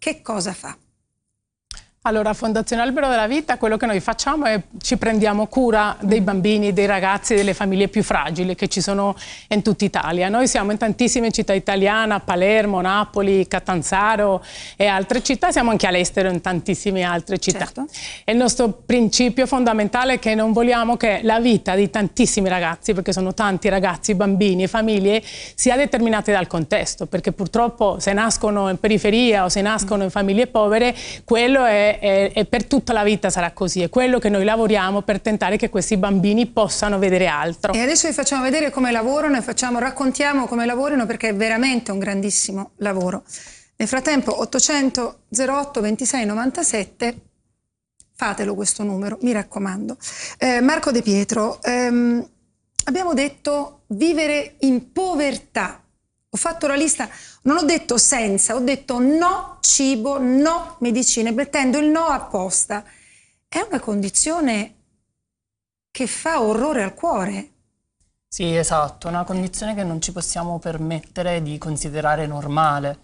che cosa fa? Allora, Fondazione Albero della Vita, quello che noi facciamo è ci prendiamo cura dei bambini, dei ragazzi, delle famiglie più fragili che ci sono in tutta Italia. Noi siamo in tantissime città italiane, Palermo, Napoli, Catanzaro e altre città, siamo anche all'estero in tantissime altre città. Certo. E il nostro principio fondamentale è che non vogliamo che la vita di tantissimi ragazzi, perché sono tanti ragazzi, bambini e famiglie, sia determinata dal contesto, perché purtroppo se nascono in periferia o se nascono in famiglie povere, quello è e per tutta la vita sarà così, è quello che noi lavoriamo per tentare che questi bambini possano vedere altro. E adesso vi facciamo vedere come lavorano e raccontiamo come lavorano, perché è veramente un grandissimo lavoro. Nel frattempo 800 08 26 97, fatelo questo numero, mi raccomando. Marco De Pietro, abbiamo detto vivere in povertà. Ho fatto la lista, non ho detto senza, ho detto no cibo, no medicine, mettendo il no apposta. È una condizione che fa orrore al cuore. Sì, esatto, è una condizione che non ci possiamo permettere di considerare normale.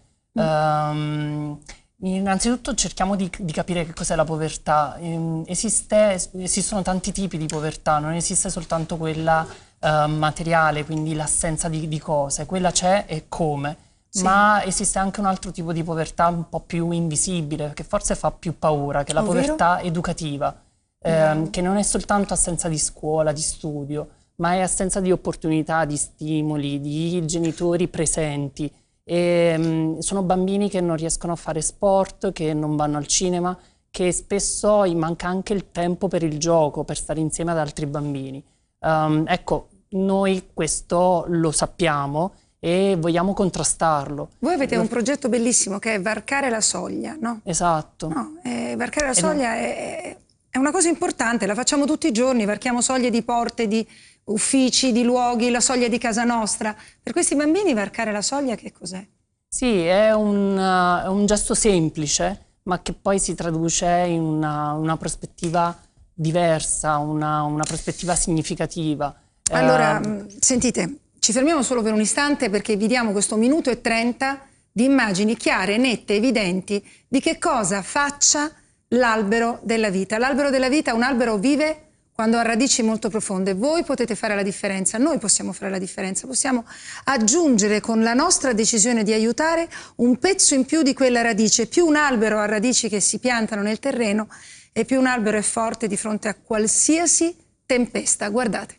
Innanzitutto cerchiamo di capire che cos'è la povertà. Esistono tanti tipi di povertà, non esiste soltanto quella materiale, quindi l'assenza di cose, quella c'è e come, sì. Ma esiste anche un altro tipo di povertà un po' più invisibile, che forse fa più paura, che è la povertà educativa, che non è soltanto assenza di scuola, di studio, ma è assenza di opportunità, di stimoli, di genitori presenti. Sono bambini che non riescono a fare sport, che non vanno al cinema, che spesso gli manca anche il tempo per il gioco, per stare insieme ad altri bambini. Ecco, noi questo lo sappiamo e vogliamo contrastarlo. Voi avete un progetto bellissimo che è varcare la soglia, no? Esatto. No, varcare la soglia è una cosa importante, la facciamo tutti i giorni, varchiamo soglie di porte, di uffici, di luoghi, la soglia di casa nostra. Per questi bambini varcare la soglia che cos'è? Sì, è un gesto semplice, ma che poi si traduce in una prospettiva diversa, una prospettiva significativa. Allora, sentite, ci fermiamo solo per un istante perché vi diamo questo minuto e 30 di immagini chiare, nette, evidenti di che cosa faccia l'albero della vita. L'albero della vita, un albero vive quando ha radici molto profonde. Voi potete fare la differenza, noi possiamo fare la differenza, possiamo aggiungere con la nostra decisione di aiutare un pezzo in più di quella radice. Più un albero ha radici che si piantano nel terreno e più un albero è forte di fronte a qualsiasi tempesta. Guardate.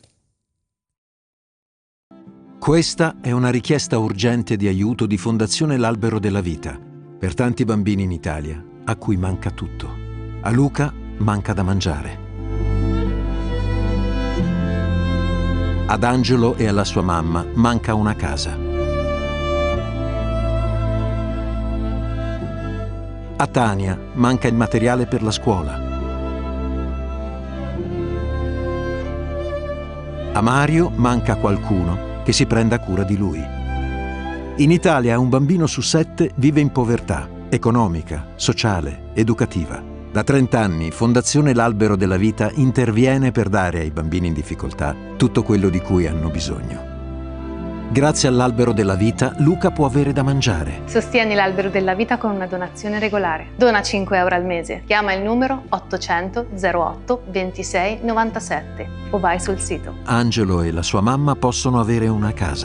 Questa è una richiesta urgente di aiuto di Fondazione L'Albero della Vita per tanti bambini in Italia a cui manca tutto. A Luca manca da mangiare. Ad Angelo e alla sua mamma manca una casa. A Tania manca il materiale per la scuola. A Mario manca qualcuno che si prenda cura di lui. In Italia un bambino su 7 vive in povertà economica, sociale, educativa. Da 30 anni Fondazione L'Albero della Vita interviene per dare ai bambini in difficoltà tutto quello di cui hanno bisogno. Grazie all'Albero della Vita, Luca può avere da mangiare. Sostieni l'Albero della Vita con una donazione regolare. Dona 5 euro al mese. Chiama il numero 800 08 26 97 o vai sul sito. Angelo e la sua mamma possono avere una casa.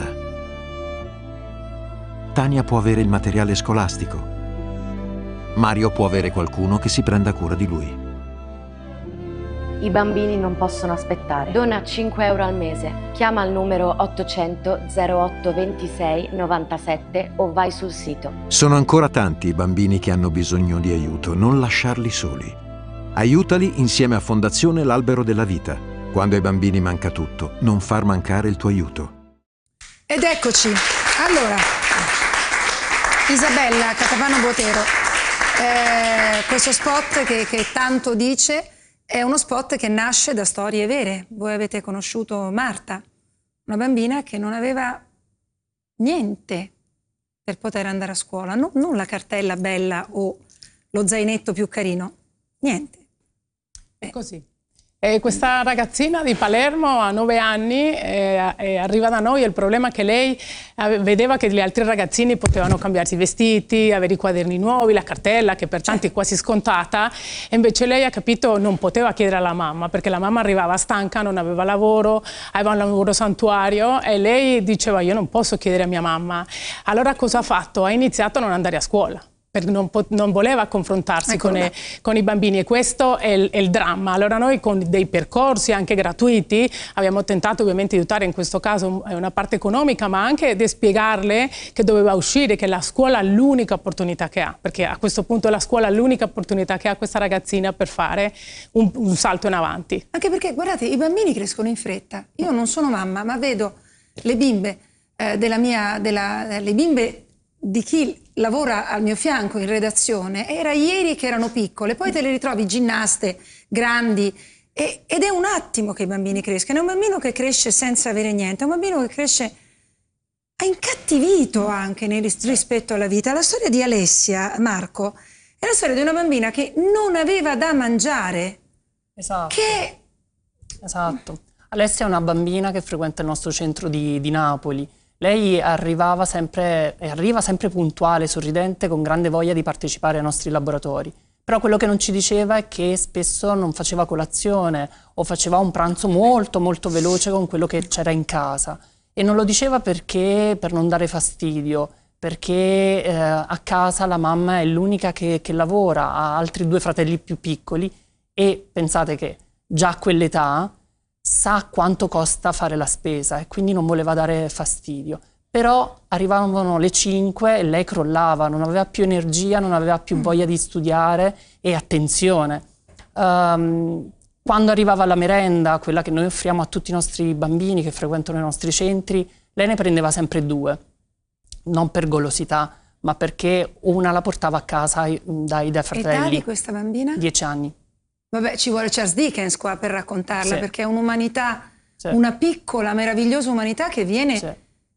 Tania può avere il materiale scolastico. Mario può avere qualcuno che si prenda cura di lui. I bambini non possono aspettare. Dona 5 euro al mese. Chiama il numero 800 08 26 97 o vai sul sito. Sono ancora tanti i bambini che hanno bisogno di aiuto, non lasciarli soli. Aiutali insieme a Fondazione L'Albero della Vita. Quando ai bambini manca tutto, non far mancare il tuo aiuto. Ed eccoci. Allora, Isabella Catapano Botero, questo spot che tanto dice è uno spot che nasce da storie vere. Voi avete conosciuto Marta, una bambina che non aveva niente per poter andare a scuola, non la cartella bella o lo zainetto più carino, niente. È così. E questa ragazzina di Palermo a 9 anni arriva da noi, e il problema è che lei vedeva che gli altri ragazzini potevano cambiarsi i vestiti, avere i quaderni nuovi, la cartella che per tanti è quasi scontata, e invece lei ha capito non poteva chiedere alla mamma, perché la mamma arrivava stanca, non aveva lavoro, aveva un lavoro santuario, e lei diceva io non posso chiedere a mia mamma. Allora cosa ha fatto? Ha iniziato a non andare a scuola, perché non voleva confrontarsi con i bambini, e questo è il dramma. Allora noi con dei percorsi anche gratuiti abbiamo tentato ovviamente di aiutare, in questo caso è una parte economica, ma anche di spiegarle che doveva uscire, che la scuola è l'unica opportunità che ha, perché a questo punto la scuola è l'unica opportunità che ha questa ragazzina per fare un salto in avanti. Anche perché, guardate, i bambini crescono in fretta. Io non sono mamma, ma vedo le bimbe le bimbe di chi lavora al mio fianco in redazione, era ieri che erano piccole, poi te le ritrovi ginnasте, grandi, ed è un attimo che i bambini crescano. È un bambino che cresce senza avere niente, è un bambino che cresce incattivito anche rispetto alla vita. La storia di Alessia, Marco, è la storia di una bambina che non aveva da mangiare. Esatto. Esatto. Alessia è una bambina che frequenta il nostro centro di Napoli. Lei arriva sempre puntuale, sorridente, con grande voglia di partecipare ai nostri laboratori. Però quello che non ci diceva è che spesso non faceva colazione o faceva un pranzo molto molto veloce con quello che c'era in casa. E non lo diceva perché per non dare fastidio, perché a casa la mamma è l'unica che lavora, ha altri 2 fratelli più piccoli, e pensate che già a quell'età sa quanto costa fare la spesa, e quindi non voleva dare fastidio. Però arrivavano le 5 e lei crollava, non aveva più energia, non aveva più voglia di studiare e attenzione. Quando arrivava la merenda, quella che noi offriamo a tutti i nostri bambini che frequentano i nostri centri, lei ne prendeva sempre 2, non per golosità, ma perché una la portava a casa dai fratelli. Età di questa bambina? 10 anni. Vabbè, ci vuole Charles Dickens qua per raccontarla, Sì. perché è un'umanità, Sì. una piccola, meravigliosa umanità che viene Sì.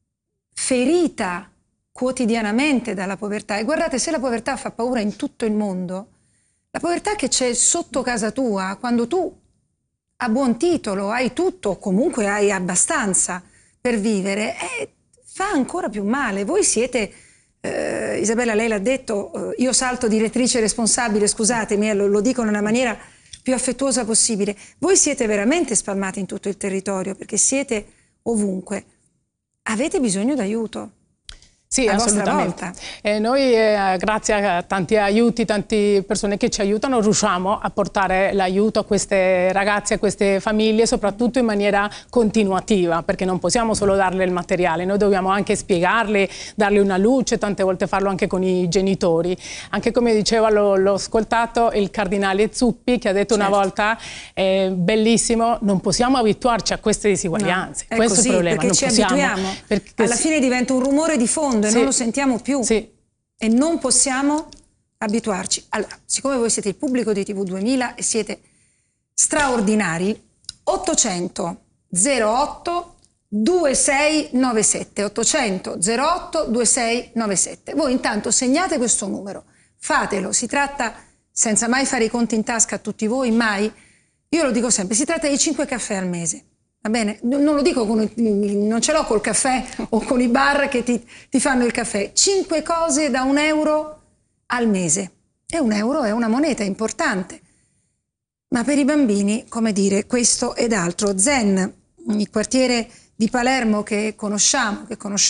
ferita quotidianamente dalla povertà. E guardate, se la povertà fa paura in tutto il mondo, la povertà che c'è sotto casa tua, quando tu a buon titolo hai tutto, comunque hai abbastanza per vivere, fa ancora più male. Voi siete... Isabella, lei l'ha detto, io salto direttrice responsabile, scusatemi, lo dico in una maniera più affettuosa possibile. Voi siete veramente spalmati in tutto il territorio, perché siete ovunque. Avete bisogno d'aiuto. Sì, assolutamente. Noi, grazie a tanti aiuti, tante persone che ci aiutano, riusciamo a portare l'aiuto a queste ragazze, a queste famiglie, soprattutto in maniera continuativa, perché non possiamo solo darle il materiale, noi dobbiamo anche spiegarle, darle una luce, tante volte farlo anche con i genitori. Anche come diceva, l'ho ascoltato, il cardinale Zuppi, che ha detto una volta, bellissimo, non possiamo abituarci a queste disuguaglianze. No, questo così, è il problema. perché non ci possiamo, abituiamo. perché alla fine diventa un rumore di fondo e non lo sentiamo più. Sì. E non possiamo abituarci. Allora, siccome voi siete il pubblico di TV 2000 e siete straordinari, 800 08 2697 800 08 2697. Voi intanto segnate questo numero, fatelo, si tratta, senza mai fare i conti in tasca a tutti voi, mai, io lo dico sempre, si tratta di 5 caffè al mese. Va bene? Non lo dico, non ce l'ho col caffè o con i bar che ti fanno il caffè. 5 cose da €1 al mese. E €1 è una moneta importante. Ma per i bambini, come dire, questo ed altro. Zen, il quartiere di Palermo che conosciamo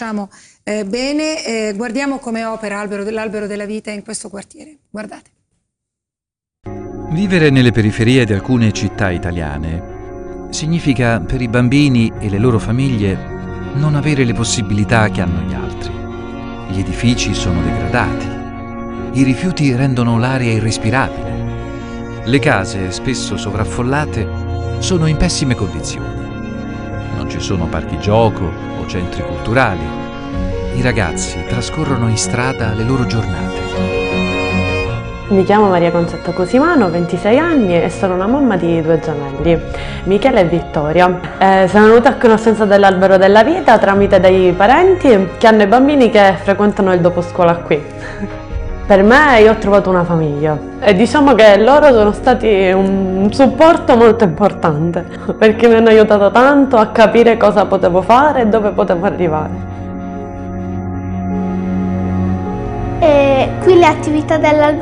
bene, guardiamo come opera l'Albero della Vita in questo quartiere. Guardate. Vivere nelle periferie di alcune città italiane significa per i bambini e le loro famiglie non avere le possibilità che hanno gli altri. Gli edifici sono degradati, i rifiuti rendono l'aria irrespirabile, le case, spesso sovraffollate, sono in pessime condizioni. Non ci sono parchi gioco o centri culturali. I ragazzi trascorrono in strada le loro giornate. Mi chiamo Maria Concetta Cosimano, ho 26 anni e sono una mamma di 2 gemelli, Michele e Vittoria. Sono venuta a conoscenza dell'Albero della Vita tramite dei parenti che hanno i bambini che frequentano il doposcuola qui. Per me io ho trovato una famiglia e diciamo che loro sono stati un supporto molto importante perché mi hanno aiutato tanto a capire cosa potevo fare e dove potevo arrivare. Qui le attività dell'albergo